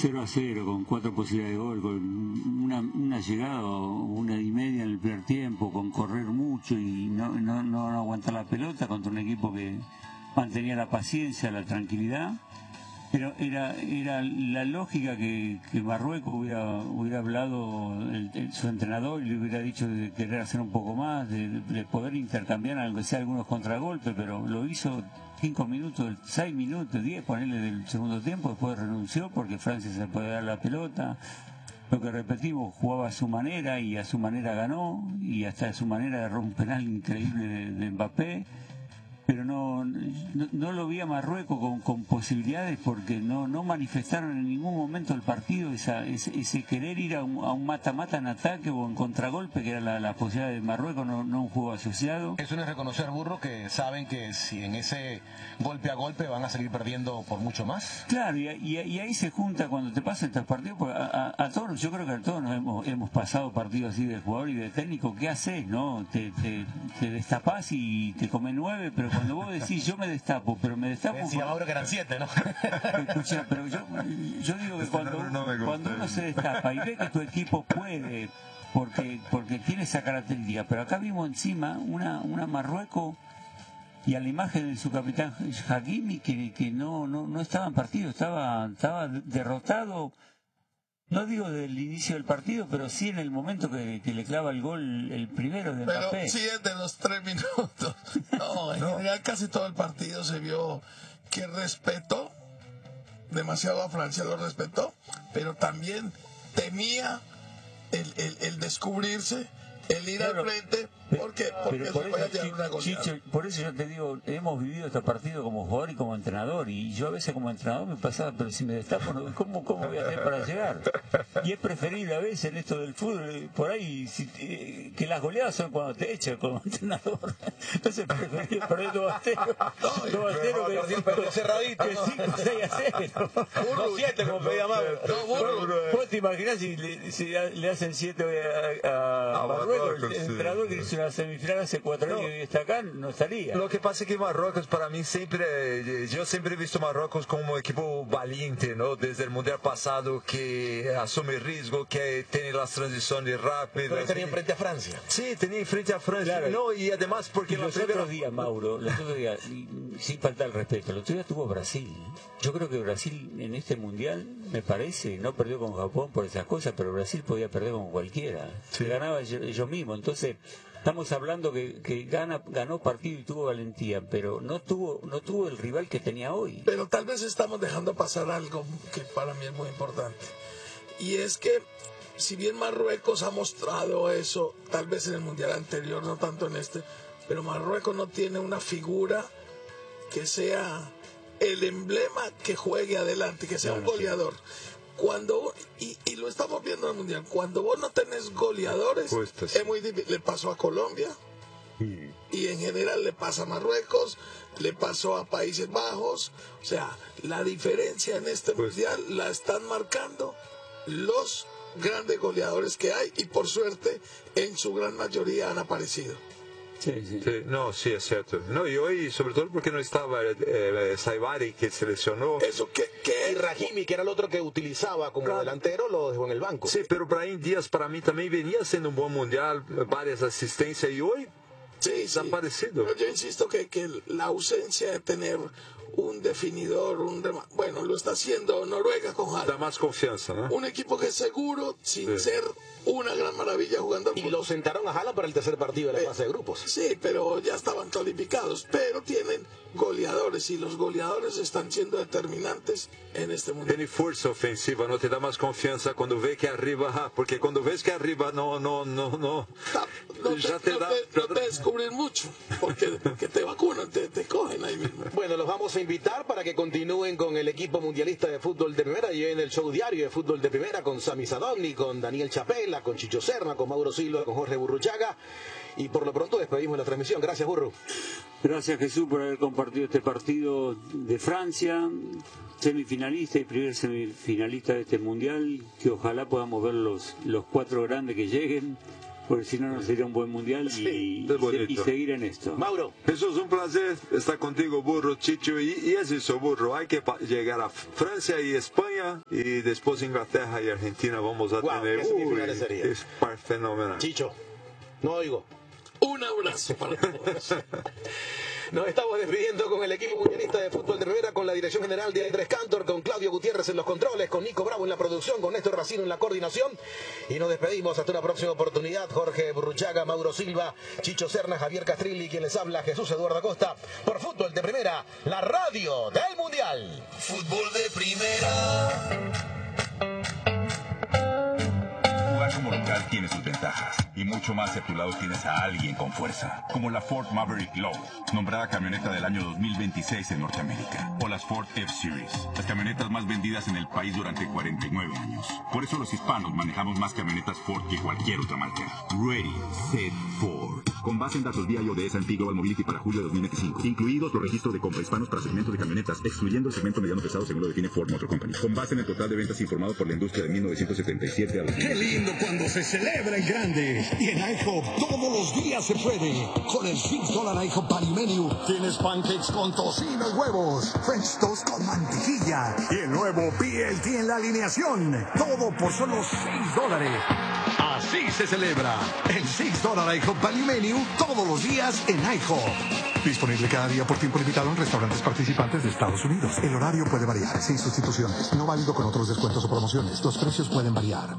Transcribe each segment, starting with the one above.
0-0, con 4 posibilidades de gol, con una llegada o 1,5 en el primer tiempo, con correr mucho y no aguantar la pelota contra un equipo que mantenía la paciencia, la tranquilidad. Pero era la lógica que Marruecos hubiera hablado su entrenador y le hubiera dicho de querer hacer un poco más, de poder intercambiar aunque sea algunos contragolpes, pero lo hizo 5 minutos, 6 minutos, 10, ponerle del segundo tiempo, después renunció porque Francia se puede dar la pelota. Lo que repetimos, jugaba a su manera y a su manera ganó, y hasta a su manera erró un penal increíble de Mbappé. Pero no lo vi a Marruecos con posibilidades porque no manifestaron en ningún momento el partido ese querer ir a un mata-mata en ataque o en contragolpe, que era la posibilidad de Marruecos, no un juego asociado. Eso no es reconocer, Burro, que saben que si en ese golpe a golpe van a seguir perdiendo por mucho más. Claro, y ahí se junta cuando te pasan estos partidos, porque a todos, yo creo que a todos nos hemos pasado partidos así de jugador y de técnico. ¿Qué haces? ¿No? Te destapás y te comes 9, pero cuando vos decís yo me destapo, pero me destapo... Decía Mauro que eran 7, ¿no? Escucha, pero yo digo que cuando uno se destapa y ve que tu equipo puede, porque tiene esa característica, pero acá vimos encima una Marruecos y a la imagen de su capitán Hakimi que no estaba en partido, estaba derrotado. No digo del inicio del partido, pero sí en el momento que le clava el gol, el primero de Mbappé. Pero sí es de los 3 minutos. No, en general casi todo el partido se vio que respetó demasiado a Francia, lo respetó, pero también temía el descubrirse, el ir al frente, porque se puede llevar una goleada. Por eso yo te digo, hemos vivido este partido como jugador y como entrenador, y yo a veces como entrenador me pasaba, pero si me destapo, ¿cómo voy a hacer para llegar? Y es preferible a veces en esto del fútbol, por ahí, que las goleadas son cuando te echan como entrenador. Entonces es preferible perder 2-0. 2-0 perdió cerradito. 5-6-0. 2-7 como pedía Mauro. ¿Vos te imaginás si le hacen 7 a Marruecos? El entrenador que hizo una semifinal hace 4 años y está acá, no estaría. Lo que pasa es que Marruecos, para mí, yo siempre he visto Marruecos como un equipo valiente, ¿no? Desde el Mundial pasado, que asume riesgo, que tiene las transiciones rápidas. Pero tenía frente a Francia. Sí, tenía frente a Francia. Claro. No, y además porque... Los otros días, Mauro, sin faltar el respeto, los otros días tuvo Brasil. Yo creo que Brasil en este Mundial, me parece, no perdió con Japón por esas cosas, pero Brasil podía perder con cualquiera. Sí. Ganaba ellos mismos. Entonces, estamos hablando que ganó partido y tuvo valentía, pero no tuvo el rival que tenía hoy. Pero tal vez estamos dejando pasar algo que para mí es muy importante. Y es que, si bien Marruecos ha mostrado eso, tal vez en el Mundial anterior, no tanto en este, pero Marruecos no tiene una figura que sea el emblema que juegue adelante, que sea un goleador. Y lo estamos viendo en el Mundial, cuando vos no tenés goleadores, es muy difícil. Le pasó a Colombia, y en general le pasa a Marruecos, le pasó a Países Bajos. O sea, la diferencia en este Mundial la están marcando los grandes goleadores que hay, y por suerte en su gran mayoría han aparecido. Sí, no, sí, es cierto. No, y hoy, sobre todo porque no estaba Saibari, que se lesionó. Eso, y Rahimi, que era el otro que utilizaba como delantero, lo dejó en el banco. Sí, pero Brahim Díaz para mí también venía siendo un buen mundial, varias asistencias, y hoy desaparecido. Pero yo insisto que la ausencia de tener un definidor, bueno, lo está haciendo Noruega con Haaland. Da más confianza, ¿no? Un equipo que es seguro, sin ser una gran maravilla jugando. Y lo sentaron a Haaland para el tercer partido de la fase de grupos. Sí, pero ya estaban calificados, pero tienen goleadores, y los goleadores están siendo determinantes en este mundial. Tiene fuerza ofensiva, no te da más confianza cuando ve que arriba, porque cuando ves que arriba no te descubren mucho, porque te vacunan, te cogen ahí mismo. Bueno, los vamos a invitar para que continúen con el equipo mundialista de fútbol de primera, y en el show diario de fútbol de primera con Sami Sadovni, con Daniel Chapela, con Chicho Serna, con Mauro Silva, con Jorge Burruchaga, y por lo pronto despedimos la transmisión. Gracias, Burru. Gracias, Jesús, por haber compartido este partido de Francia, semifinalista y primer semifinalista de este mundial, que ojalá podamos ver los 4 grandes que lleguen, porque si no, no sería un buen mundial y seguir en esto. Mauro. Jesús, un placer estar contigo, Burro, Chicho, y es eso, Burro, hay que llegar a Francia y España, y después Inglaterra y Argentina vamos a tener... es fenomenal. Chicho, no oigo. Un abrazo para todos. Nos estamos despidiendo con el equipo mundialista de fútbol de primera, con la dirección general de Andrés Cantor, con Claudio Gutiérrez en los controles, con Nico Bravo en la producción, con Néstor Racino en la coordinación. Y nos despedimos hasta una próxima oportunidad. Jorge Burruchaga, Mauro Silva, Chicho Serna, Javier Castrilli, quien les habla, Jesús Eduardo Acosta, por Fútbol de Primera, la radio del Mundial. Fútbol de Primera. Jugar como local tiene sus ventajas, y mucho más si a tu lado tienes a alguien con fuerza, como la Ford Maverick Low, nombrada camioneta del año 2026 en Norteamérica, o las Ford F-Series, las camionetas más vendidas en el país durante 49 años. Por eso los hispanos manejamos más camionetas Ford que cualquier otra marca. Ready, Set, Ford. Con base en datos BIO de S&P Global Mobility para julio de 2025, incluidos los registros de compra hispanos para segmento de camionetas, excluyendo el segmento mediano pesado según lo define Ford Motor Company. Con base en el total de ventas informado por la industria de 1977 a 2000. ¡Qué lindo cuando se celebra en grande! Y en IHOP todos los días se puede. Con el $6 IHOP Value Menu tienes pancakes con tocino y huevos, French toast con mantequilla y el nuevo BLT en la alineación. Todo por solo $6. Así se celebra el $6 IHOP Value Menu todos los días en IHOP. Disponible cada día por tiempo limitado en restaurantes participantes de Estados Unidos. El horario puede variar, sin sustituciones. No válido con otros descuentos o promociones. Los precios pueden variar.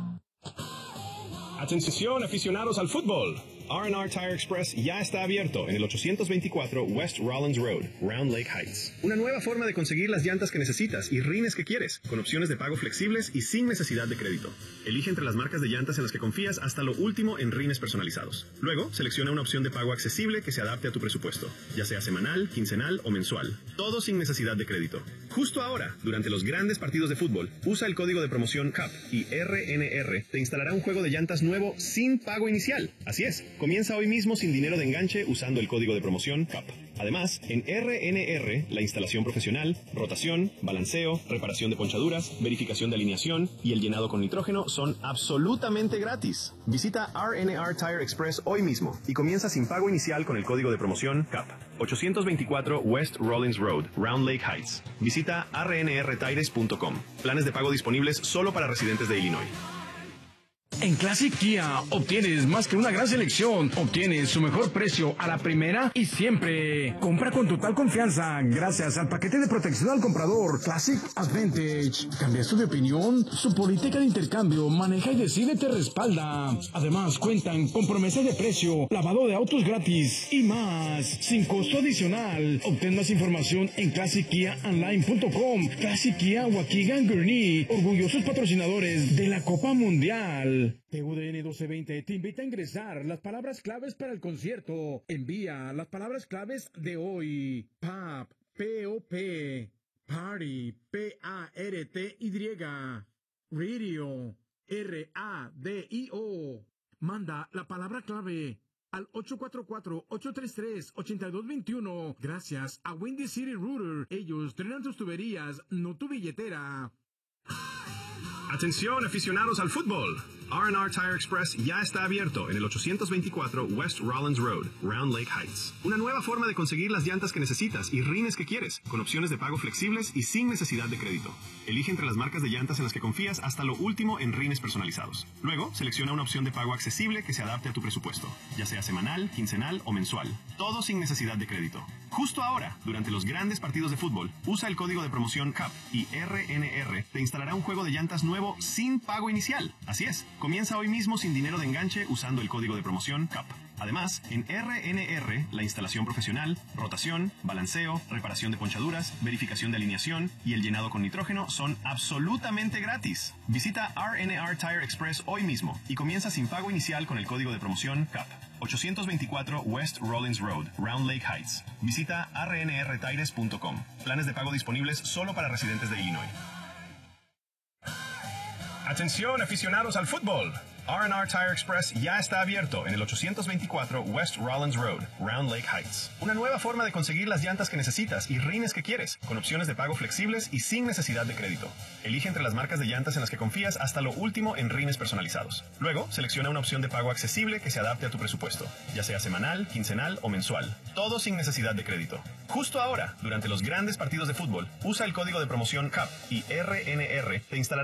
Atención, aficionados al fútbol. R&R Tire Express ya está abierto en el 824 West Rollins Road, Round Lake Heights. Una nueva forma de conseguir las llantas que necesitas y rines que quieres, con opciones de pago flexibles y sin necesidad de crédito. Elige entre las marcas de llantas en las que confías hasta lo último en rines personalizados. Luego, selecciona una opción de pago accesible que se adapte a tu presupuesto, ya sea semanal, quincenal o mensual. Todo sin necesidad de crédito. Justo ahora, durante los grandes partidos de fútbol, usa el código de promoción CUP y RNR te instalará un juego de llantas nuevo sin pago inicial. Así es. Comienza hoy mismo sin dinero de enganche usando el código de promoción CUP. Además, en RNR, la instalación profesional, rotación, balanceo, reparación de ponchaduras, verificación de alineación y el llenado con nitrógeno son absolutamente gratis. Visita RNR Tire Express hoy mismo y comienza sin pago inicial con el código de promoción CUP. 824 West Rollins Road, Round Lake Heights. Visita rnrtires.com. Planes de pago disponibles solo para residentes de Illinois. En Classic Kia obtienes más que una gran selección, obtienes su mejor precio a la primera y siempre. Compra con total confianza gracias al paquete de protección al comprador Classic Advantage. ¿Cambiaste de opinión? Su política de intercambio Maneja y Decide te respalda. Además cuentan con promesas de precio, lavado de autos gratis y más, sin costo adicional. Obtén más información en ClassicKiaOnline.com. Classic Kia Waukegan Gurnee, orgullosos patrocinadores de la Copa Mundial. TUDN 1220 te invita a ingresar las palabras claves para el concierto. Envía las palabras claves de hoy. POP, P-O-P. Party, P-A-R-T-Y. Radio, R-A-D-I-O. Manda la palabra clave al 844-833-8221. Gracias a Windy City Router. Ellos trenan tus tuberías, no tu billetera. Atención, aficionados al fútbol. R&R Tire Express ya está abierto en el 824 West Rollins Road, Round Lake Heights. Una nueva forma de conseguir las llantas que necesitas y rines que quieres, con opciones de pago flexibles y sin necesidad de crédito. Elige entre las marcas de llantas en las que confías hasta lo último en rines personalizados. Luego, selecciona una opción de pago accesible que se adapte a tu presupuesto, ya sea semanal, quincenal o mensual. Todo sin necesidad de crédito. Justo ahora, durante los grandes partidos de fútbol, usa el código de promoción CUP y RNR te instalará un juego de llantas nuevo sin pago inicial. Así es. Comienza hoy mismo sin dinero de enganche usando el código de promoción CUP. Además, en RNR, la instalación profesional, rotación, balanceo, reparación de ponchaduras, verificación de alineación y el llenado con nitrógeno son absolutamente gratis. Visita RNR Tire Express hoy mismo y comienza sin pago inicial con el código de promoción CUP. 824 West Rollins Road, Round Lake Heights. Visita rnrtires.com. Planes de pago disponibles solo para residentes de Illinois. Atención, aficionados al fútbol. R&R Tire Express ya está abierto en el 824 West Rollins Road, Round Lake Heights. Una nueva forma de conseguir las llantas que necesitas y rines que quieres, con opciones de pago flexibles y sin necesidad de crédito. Elige entre las marcas de llantas en las que confías hasta lo último en rines personalizados. Luego, selecciona una opción de pago accesible que se adapte a tu presupuesto, ya sea semanal, quincenal o mensual. Todo sin necesidad de crédito. Justo ahora, durante los grandes partidos de fútbol, usa el código de promoción CUP y RNR te instalará